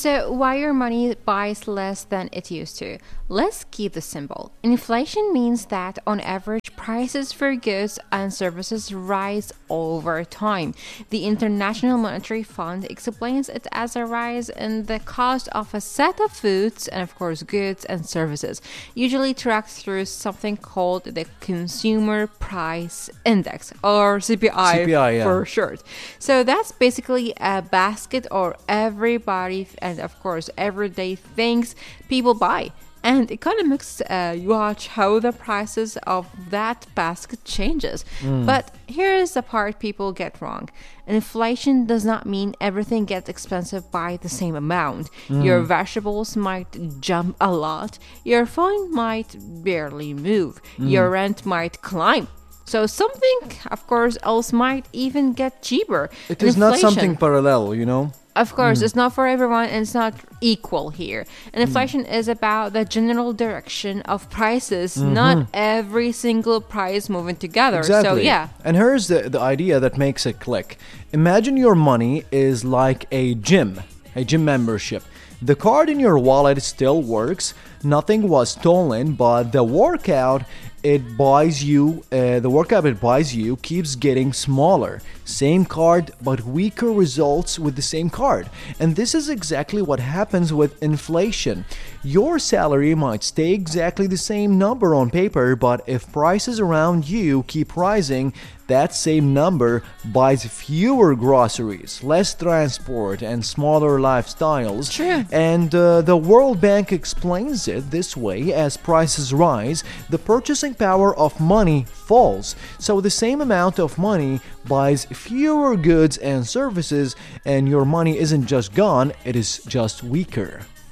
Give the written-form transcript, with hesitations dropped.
So, why your money buys less than it used to? Let's keep this simple. Inflation means that on average, prices for goods and services rise over time. The International Monetary Fund explains it as a rise in the cost of a set of foods and, of course, goods and services, usually tracked through something called the Consumer Price Index, or CPI, for short. So that's basically a basket or everybody and, of course, everyday things people buy. And economists watch how the prices of that basket changes. But here is the part people get wrong. Inflation does not mean everything gets expensive by the same amount. Your vegetables might jump a lot. Your phone might barely move. Your rent might climb. So something, of course, else might even get cheaper. It is not something parallel, you know? Of course, it's not for everyone and it's not equal here. And inflation is about the general direction of prices, not every single price moving together. Exactly. So, yeah. And here's the idea that makes it click. Imagine your money is like a gym membership. The card in your wallet still works. Nothing was stolen, but the workout it buys you keeps getting smaller. Same card, but weaker results with the same card. And this is exactly what happens with inflation. Your salary might stay exactly the same number on paper, but if prices around you keep rising, that same number buys fewer groceries, less transport, and smaller lifestyles. True. And the World Bank explains it this way: as prices rise, the purchasing power of money falls. So the same amount of money buys fewer goods and services, and your money isn't just gone, it is just weaker.